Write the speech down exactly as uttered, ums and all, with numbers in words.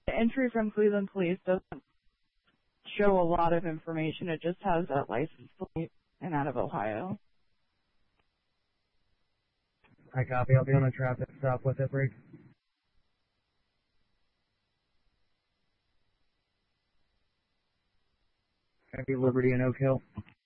The entry from Cleveland Police doesn't show a lot of information. It just has that license plate and out of Ohio. I copy. I'll be on a traffic stop with it, Briggs. Happy Liberty and Oak Hill.